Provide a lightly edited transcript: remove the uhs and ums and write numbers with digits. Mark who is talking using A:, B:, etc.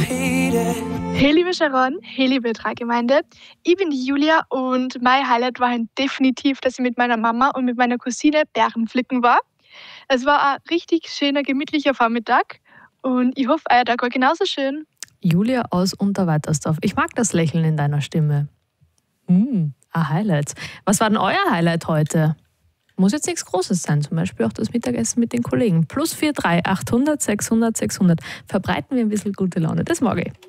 A: Hey liebe Sharon, hey liebe Traggemeinde, ich bin die Julia und mein Highlight war definitiv, dass ich mit meiner Mama und mit meiner Cousine Beeren pflücken war. Es war ein richtig schöner, gemütlicher Vormittag und ich hoffe, euer Tag war genauso schön.
B: Julia aus Unterweitersdorf. Ich mag das Lächeln in deiner Stimme. Ein Highlight. Was war denn euer Highlight heute? Muss jetzt nichts Großes sein, zum Beispiel auch das Mittagessen mit den Kollegen. +43 800 600 600. Verbreiten wir ein bisschen gute Laune, das mag ich.